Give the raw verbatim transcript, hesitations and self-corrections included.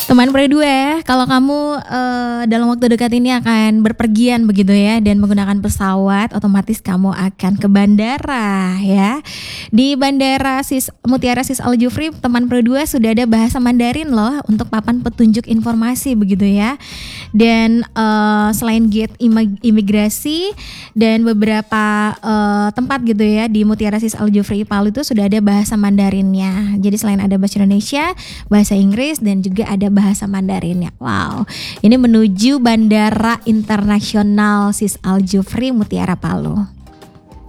Teman Pro dua, kalau kamu uh, dalam waktu dekat ini akan berpergian begitu ya dan menggunakan pesawat, otomatis kamu akan ke bandara ya. Di Bandara Sis Mutiara Sis Al Jufri, teman Pro dua sudah ada bahasa Mandarin loh untuk papan petunjuk informasi begitu ya. Dan uh, selain gate imag- imigrasi dan beberapa uh, tempat gitu ya di Mutiara Sis Al Jufri Palu itu sudah ada bahasa Mandarinnya. Jadi selain ada bahasa Indonesia, bahasa Inggris dan juga ada bahasa Mandarinnya. Wow, ini menuju Bandara Internasional Sis Al Jufri Mutiara Palu.